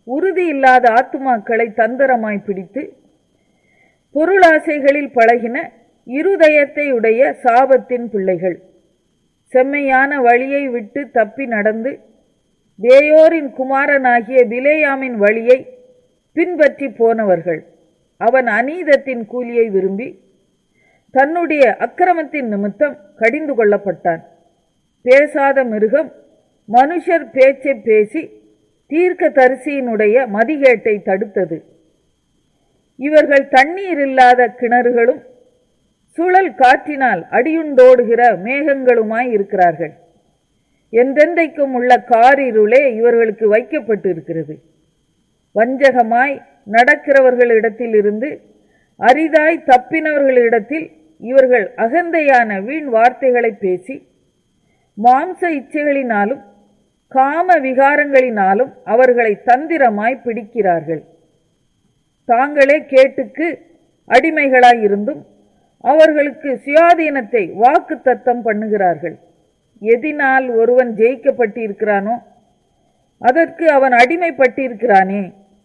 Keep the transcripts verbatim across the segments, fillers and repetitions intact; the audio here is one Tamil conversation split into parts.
உறுதி இல்லாத ஆத்துமாக்களை தந்திரமாய் பிடித்து பொருளாசைகளில் பழகின இருதயத்தை உடைய சாபத்தின் பிள்ளைகள். செம்மையான வழியை விட்டு தப்பி நடந்து பேயோரின் குமாரனாகிய பிலேயாமின் வழியை பின்பற்றி போனவர்கள். அவன் அநீதத்தின் கூலியை விரும்பி தன்னுடைய அக்கிரமத்தின் நிமித்தம் கடிந்து கொள்ளப்பட்டான். பேசாத மிருகம் மனுஷர் பேச்சை பேசி தீர்க்க தரிசியினுடைய மதிகேட்டை தடுத்தது. இவர்கள் தண்ணீர் இல்லாத கிணறுகளும் சுழல் காற்றினால் அடியுண்டோடுகிற மேகங்களுமாய் இருக்கிறார்கள். எந்தெந்தைக்கும் உள்ள காரிருளே இவர்களுக்கு வைக்கப்பட்டு இருக்கிறது. வஞ்சகமாய் நடக்கிறவர்களிடத்தில் இருந்து அரிதாய் தப்பினவர்களிடத்தில் இவர்கள் அகந்தையான வீண் வார்த்தைகளை பேசி மாம்ச இச்சைகளினாலும் காம விகாரங்களினாலும் அவர்களை தந்திரமாய் பிடிக்கிறார்கள். தாங்களே கேட்டுக்கு அடிமைகளாயிருந்தும் அவர்களுக்கு சுயாதீனத்தை வாக்கு தத்தம் பண்ணுகிறார்கள். எதினால் ஒருவன் ஜெயிக்கப்பட்டிருக்கிறானோ அதற்கு அவன் அடிமைப்பட்டிருக்கிறானே.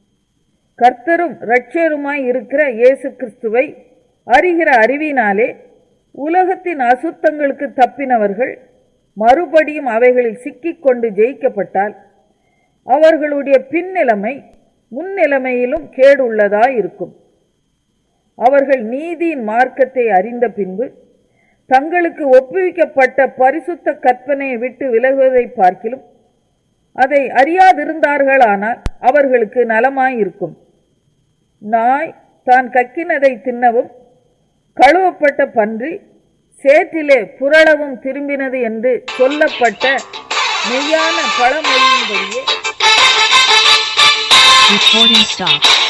கர்த்தரும் இரட்சகருமாய் இருக்கிற இயேசு கிறிஸ்துவை அறிகிற அறிவினாலே உலகத்தின் அசுத்தங்களுக்கு தப்பினவர்கள் மறுபடியும் அவைகளில் சிக்கிக்கொண்டு ஜெயிக்கப்பட்டால் அவர்களுடைய பின்னிலைமை முன்னிலைமையிலும் கேடுள்ளதாயிருக்கும். அவர்கள் நீதியின் மார்க்கத்தை அறிந்த பின்பு தங்களுக்கு ஒப்புவிக்கப்பட்ட பரிசுத்த கற்பனையை விட்டு விலகுவதை பார்க்கிலும் அதை அறியாதிருந்தார்களானால் அவர்களுக்கு நலமாயிருக்கும். நாய் தான் கக்கினதை தின்னவும் கழுவப்பட்ட பன்றி சேற்றிலே புரளவும் திரும்பினது என்று சொல்லப்பட்ட மெய்யான பழமொழியின்படியே